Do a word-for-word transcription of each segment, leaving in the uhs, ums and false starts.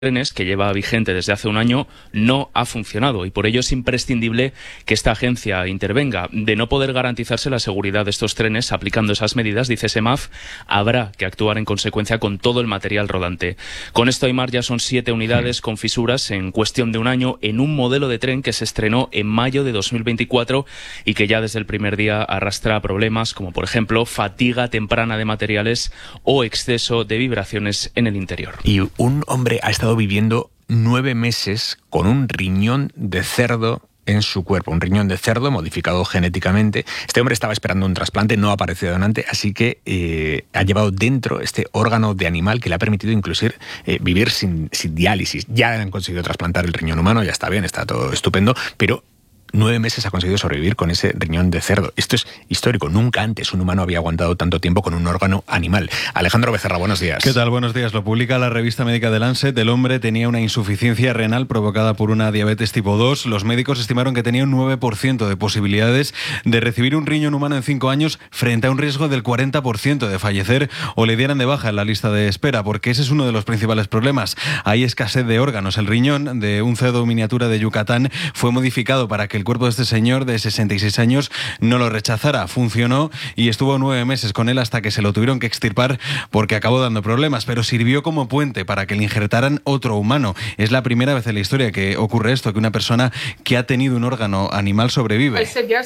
trenes, que lleva vigente desde hace un año, no ha funcionado, y por ello es imprescindible que esta agencia intervenga. De no poder garantizarse la seguridad de estos trenes aplicando esas medidas, dice SEMAF, habrá que actuar en consecuencia con todo el material rodante. Con esto, Aimar, ya son siete unidades con fisuras en cuestión de un año en un modelo de tren que se estrenó en mayo de dos mil veinticuatro y que ya desde el primer día arrastra problemas como, por ejemplo, fatiga temprana de materiales o exceso de vibraciones en el interior. Y un hombre ha estado viviendo nueve meses con un riñón de cerdo en su cuerpo, un riñón de cerdo modificado genéticamente. Este hombre estaba esperando un trasplante, no ha aparecido donante, así que eh, ha llevado dentro este órgano de animal que le ha permitido incluso eh, vivir sin, sin diálisis. Ya han conseguido trasplantar el riñón humano, ya está bien, está todo estupendo, pero nueve meses ha conseguido sobrevivir con ese riñón de cerdo. Esto es histórico. Nunca antes un humano había aguantado tanto tiempo con un órgano animal. Alejandro Becerra, buenos días. ¿Qué tal? Buenos días. Lo publica la revista médica The Lancet. El hombre tenía una insuficiencia renal provocada por una diabetes tipo dos. Los médicos estimaron que tenía un nueve por ciento de posibilidades de recibir un riñón humano en cinco años frente a un riesgo del cuarenta por ciento de fallecer o le dieran de baja en la lista de espera, porque ese es uno de los principales problemas. Hay escasez de órganos. El riñón de un cerdo miniatura de Yucatán fue modificado para que el cuerpo de este señor de sesenta y seis años no lo rechazara. Funcionó y estuvo nueve meses con él hasta que se lo tuvieron que extirpar porque acabó dando problemas, pero sirvió como puente para que le injertaran otro humano. Es la primera vez en la historia que ocurre esto, que una persona que ha tenido un órgano animal sobrevive.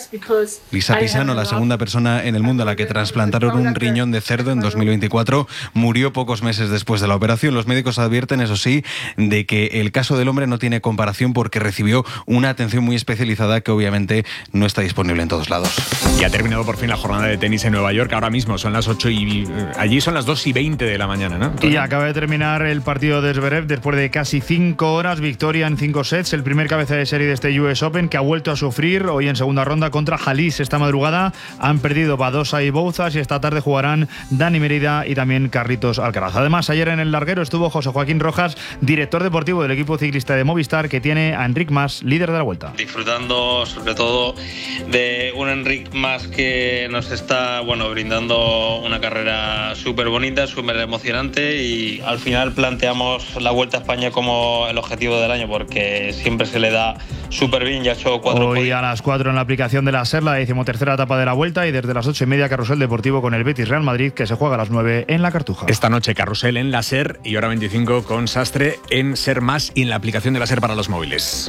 Lisa Pisano, la segunda persona en el mundo a la que trasplantaron un riñón de cerdo en dos mil veinticuatro, murió pocos meses después de la operación. Los médicos advierten, eso sí, de que el caso del hombre no tiene comparación porque recibió una atención muy especializada que obviamente no está disponible en todos lados. Y ha terminado por fin la jornada de tenis en Nueva York. Ahora mismo son las ocho y... allí son las dos y veinte de la mañana, ¿no? Y acaba de terminar el partido de Zverev después de casi cinco horas. Victoria en cinco sets. El primer cabeza de serie de este U S Open, que ha vuelto a sufrir hoy en segunda ronda contra Halis. Esta madrugada han perdido Badosa y Bouzas y esta tarde jugarán Dani Merida y también Carlitos Alcaraz. Además, ayer en el larguero estuvo José Joaquín Rojas, director deportivo del equipo ciclista de Movistar, que tiene a Enric Mas, líder de la Vuelta. Disfrutando sobre todo de un Enric Mas que nos está bueno brindando una carrera súper bonita, súper emocionante, y al final planteamos la Vuelta a España como el objetivo del año porque siempre se le da súper bien. Ya ha hecho cuatro hoy a las cuatro en la aplicación de la SER, la decimotercera etapa de la Vuelta, y desde las ocho y media Carrusel Deportivo con el Betis Real Madrid, que se juega a las nueve en la Cartuja. Esta noche Carrusel en la SER y hora veinticinco con Sastre en SER Más y en la aplicación de la SER para los móviles.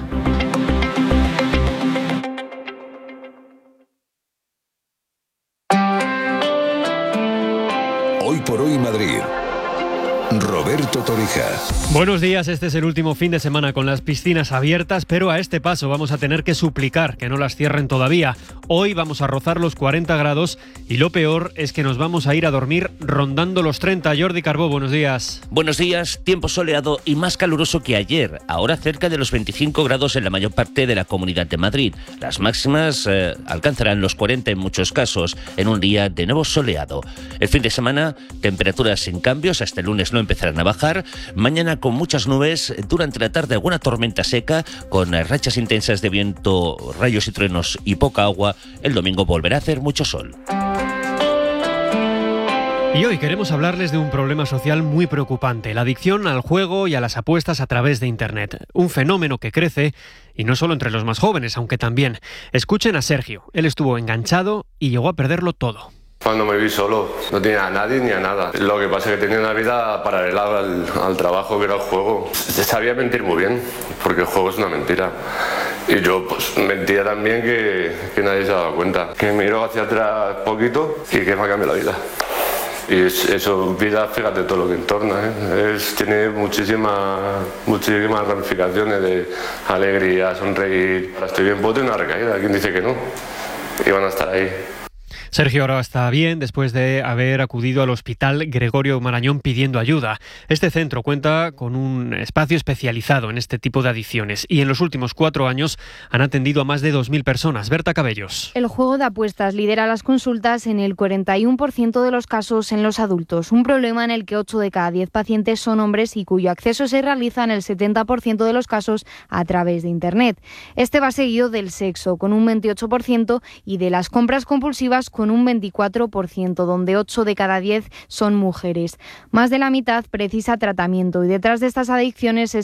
Hoy por hoy Madrid. Roberto Torija. Buenos días, este es el último fin de semana con las piscinas abiertas, pero a este paso vamos a tener que suplicar que no las cierren todavía. Hoy vamos a rozar los cuarenta grados y lo peor es que nos vamos a ir a dormir rondando los treinta. Jordi Carbó, buenos días. Buenos días, tiempo soleado y más caluroso que ayer, ahora cerca de los veinticinco grados en la mayor parte de la Comunidad de Madrid. Las máximas eh, alcanzarán los cuarenta en muchos casos, en un día de nuevo soleado. El fin de semana, temperaturas sin cambios, hasta el lunes no empezarán a bajar. Mañana con muchas nubes, durante la tarde alguna tormenta seca, con rachas intensas de viento, rayos y truenos y poca agua. El domingo volverá a hacer mucho sol. Y hoy queremos hablarles de un problema social muy preocupante, la adicción al juego y a las apuestas a través de Internet. Un fenómeno que crece, y no solo entre los más jóvenes, aunque también. Escuchen a Sergio, él estuvo enganchado y llegó a perderlo todo. Cuando me vi solo, no tenía a nadie ni a nada. Lo que pasa es que tenía una vida paralela al, al trabajo, que era el juego. Sabía mentir muy bien, porque el juego es una mentira. Y yo pues mentía también que, que nadie se daba cuenta. Que miro hacia atrás poquito y que me ha cambiado la vida. Y es, eso, vida, fíjate todo lo que entorna, ¿eh? Es, tiene muchísimas, muchísimas ramificaciones de alegría, sonreír. Ahora estoy bien, puedo tener una recaída, ¿quién dice que no? Y van a estar ahí. Sergio ahora está bien después de haber acudido al hospital Gregorio Marañón pidiendo ayuda. Este centro cuenta con un espacio especializado en este tipo de adicciones y en los últimos cuatro años han atendido a más de dos mil personas. Berta Cabellos. El juego de apuestas lidera las consultas en el cuarenta y uno por ciento de los casos en los adultos, un problema en el que ocho de cada diez pacientes son hombres y cuyo acceso se realiza en el setenta por ciento de los casos a través de Internet. Este va seguido del sexo, con un veintiocho por ciento, y de las compras compulsivas, con con un veinticuatro por ciento, donde ocho de cada diez son mujeres. Más de la mitad precisa tratamiento y detrás de estas adicciones